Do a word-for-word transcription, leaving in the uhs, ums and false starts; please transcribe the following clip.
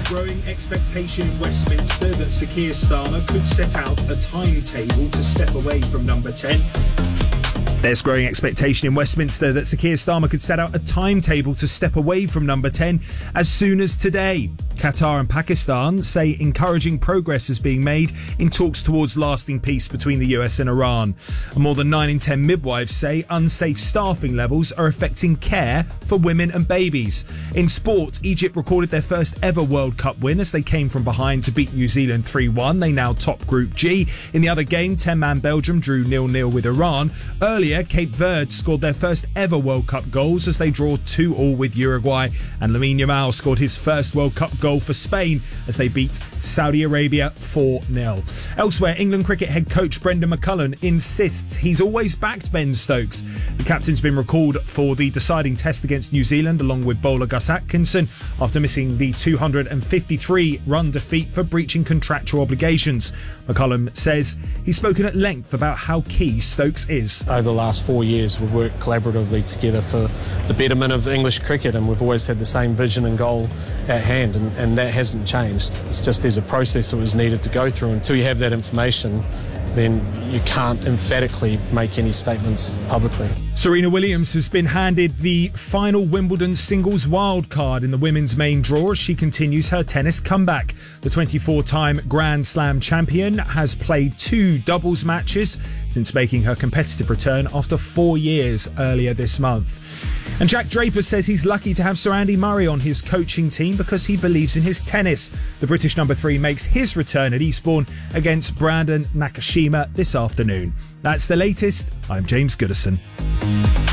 growing expectation in Westminster that Sir Keir Starmer could set out a timetable to step away from number ten. There's growing expectation in Westminster that Sir Keir Starmer could set out a timetable to step away from number ten as soon as today. Qatar and Pakistan say encouraging progress is being made in talks towards lasting peace between the U S and Iran. And more than nine in ten midwives say unsafe staffing levels are affecting care for women and babies. In sport, Egypt recorded their first ever World Cup win as they came from behind to beat New Zealand three one. They now top Group G. In the other game, ten-man Belgium drew nil nil with Iran. Earlier, Cape Verde scored their first ever World Cup goals as they draw two all with Uruguay. And Lamine Yamal scored his first World Cup goal for Spain as they beat Saudi Arabia four nil. Elsewhere, England cricket head coach Brendan McCullum insists he's always backed Ben Stokes. The captain's been recalled for the deciding test against New Zealand along with bowler Gus Atkinson after missing the two hundred fifty-three run defeat for breaching contractual obligations. McCullum says he's spoken at length about how key Stokes is. Over the last four years we've worked collaboratively together for the betterment of English cricket, and we've always had the same vision and goal at hand, and, and that hasn't changed. It's just there's a process that was needed to go through. Until you have that information, then you can't emphatically make any statements publicly. Serena Williams has been handed the final Wimbledon singles wildcard in the women's main draw as she continues her tennis comeback. The twenty-four-time Grand Slam champion has played two doubles matches since making her competitive return after four years earlier this month. And Jack Draper says he's lucky to have Sir Andy Murray on his coaching team because he believes in his tennis. The British number three makes his return at Eastbourne against Brandon Nakashima this afternoon. That's the latest. I'm James Goodison.